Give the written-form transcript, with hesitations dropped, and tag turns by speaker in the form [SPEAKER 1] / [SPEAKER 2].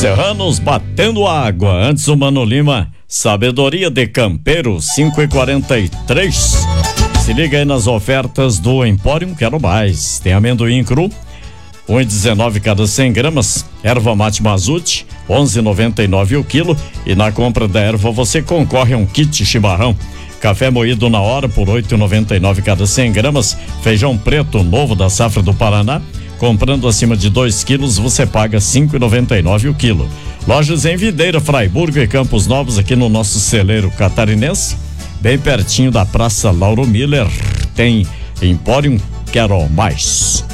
[SPEAKER 1] Serranos batendo água. Antes o Mano Lima, Sabedoria de Campeiro, 5h43. Se liga aí nas ofertas do Empório Quero Mais. Tem amendoim cru, 1,19 cada 100 gramas. Erva mate Mazute, 11,99 o quilo. E na compra da erva você concorre a um kit chimarrão. Café moído na hora por 8,99 cada 100 gramas. Feijão preto novo da safra do Paraná. Comprando acima de 2 quilos, você paga 5,99 o quilo. Lojas em Videira, Fraiburgo e Campos Novos, aqui no nosso celeiro catarinense, bem pertinho da Praça Lauro Miller, tem Empório Quero Mais.